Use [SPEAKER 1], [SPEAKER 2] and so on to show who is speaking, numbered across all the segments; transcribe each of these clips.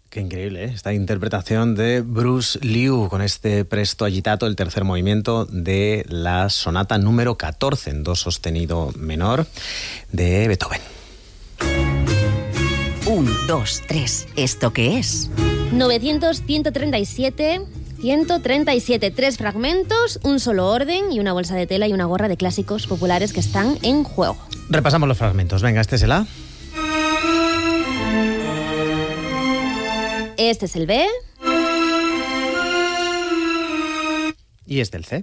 [SPEAKER 1] Qué increíble, ¿eh? Esta interpretación de Bruce Liu con este presto agitato, el tercer movimiento de la sonata número 14 en do sostenido menor de Beethoven.
[SPEAKER 2] 1, 2, 3. ¿Esto qué es?
[SPEAKER 3] 900, 137, 137. 3 fragmentos, un solo orden y una bolsa de tela y una gorra de clásicos populares que están en juego.
[SPEAKER 1] Repasamos los fragmentos. Venga, este es el A.
[SPEAKER 3] Este es el B.
[SPEAKER 1] Y este el C.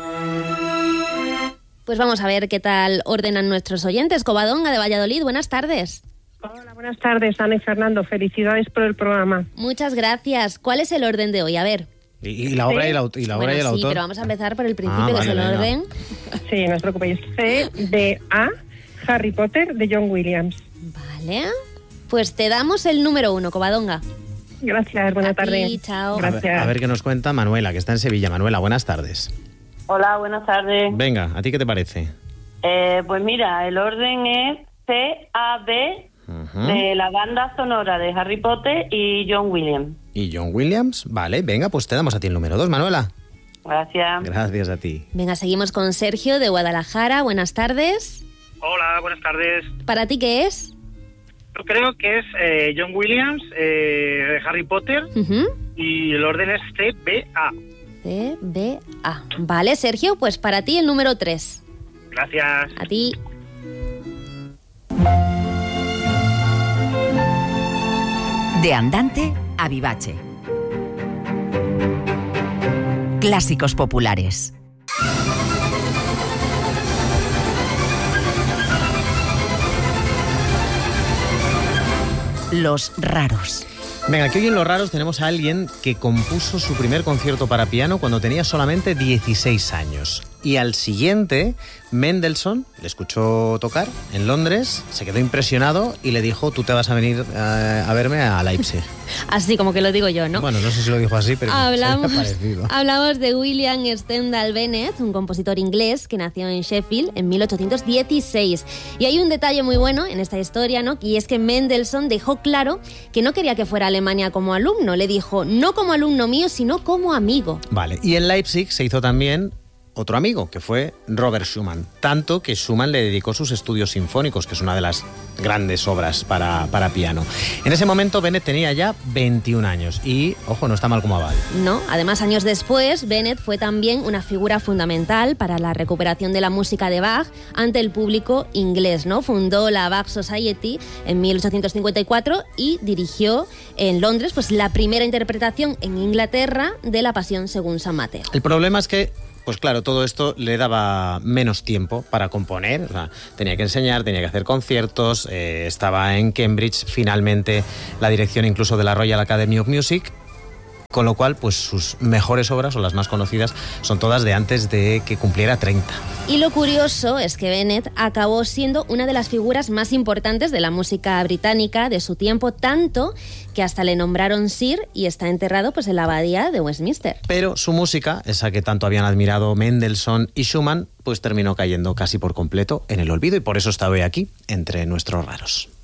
[SPEAKER 3] Pues vamos a ver qué tal ordenan nuestros oyentes. Covadonga de Valladolid, buenas tardes.
[SPEAKER 4] Hola, buenas tardes, Ana y Fernando. Felicidades por el programa.
[SPEAKER 3] Muchas gracias. ¿Cuál es el orden de hoy? A ver.
[SPEAKER 1] Y la obra y el autor.
[SPEAKER 3] Bueno, sí,
[SPEAKER 1] autor.
[SPEAKER 3] pero vamos a empezar por el principio, que es el orden.
[SPEAKER 4] Sí, no os preocupéis. C, D, A, Harry Potter, de John Williams.
[SPEAKER 3] Vale. Pues te damos el número 1, Covadonga.
[SPEAKER 4] Gracias, buena tarde.
[SPEAKER 3] Sí, chao.
[SPEAKER 4] Gracias.
[SPEAKER 1] A ver qué nos cuenta Manuela, que está en Sevilla. Manuela, buenas tardes.
[SPEAKER 5] Hola, buenas tardes.
[SPEAKER 1] Venga, ¿a ti qué te parece?
[SPEAKER 5] Pues mira, el orden es C-A-B de la banda sonora de Harry Potter y John Williams.
[SPEAKER 1] ¿Y John Williams? Vale, venga, pues te damos a ti el número 2, Manuela.
[SPEAKER 5] Gracias.
[SPEAKER 1] Gracias a ti.
[SPEAKER 3] Venga, seguimos con Sergio de Guadalajara. Buenas tardes.
[SPEAKER 6] Hola, buenas tardes.
[SPEAKER 3] ¿Para ti qué es?
[SPEAKER 6] Yo creo que es John Williams, de Harry Potter, y el orden es C-B-A.
[SPEAKER 3] C-B-A. Vale, Sergio, pues para ti el número 3.
[SPEAKER 6] Gracias.
[SPEAKER 3] A ti.
[SPEAKER 2] De andante a vivace. Clásicos populares. Los raros.
[SPEAKER 1] Venga, que hoy en Los Raros tenemos a alguien que compuso su primer concierto para piano cuando tenía solamente 16 años. Y al siguiente, Mendelssohn le escuchó tocar en Londres, se quedó impresionado y le dijo: tú te vas a venir a verme a Leipzig.
[SPEAKER 3] Así como que lo digo yo, ¿no?
[SPEAKER 1] Bueno, no sé si lo dijo así, pero
[SPEAKER 3] hablamos,
[SPEAKER 1] sería parecido.
[SPEAKER 3] Hablamos de William Stendhal Bennett, un compositor inglés que nació en Sheffield en 1816. Y hay un detalle muy bueno en esta historia, ¿no? Y es que Mendelssohn dejó claro que no quería que fuera a Alemania como alumno. Le dijo: no como alumno mío, sino como amigo.
[SPEAKER 1] Vale, y en Leipzig se hizo también otro amigo, que fue Robert Schumann. Tanto que Schumann le dedicó sus estudios sinfónicos, que es una de las grandes obras para piano. En ese momento Bennett tenía ya 21 años y, ojo, no está mal como aval.
[SPEAKER 3] No, además años después, Bennett fue también una figura fundamental para la recuperación de la música de Bach ante el público inglés, ¿no? Fundó la Bach Society en 1854 y dirigió en Londres pues la primera interpretación en Inglaterra de la Pasión según San Mateo.
[SPEAKER 1] El problema es que, pues claro, todo esto le daba menos tiempo para componer. O sea, tenía que enseñar, tenía que hacer conciertos, estaba en Cambridge, finalmente la dirección incluso de la Royal Academy of Music, con lo cual pues sus mejores obras, o las más conocidas, son todas de antes de que cumpliera 30.
[SPEAKER 3] Y lo curioso es que Bennett acabó siendo una de las figuras más importantes de la música británica de su tiempo, tanto que hasta le nombraron Sir y está enterrado pues en la abadía de Westminster.
[SPEAKER 1] Pero su música, esa que tanto habían admirado Mendelssohn y Schumann, pues terminó cayendo casi por completo en el olvido y por eso está hoy aquí, entre nuestros raros.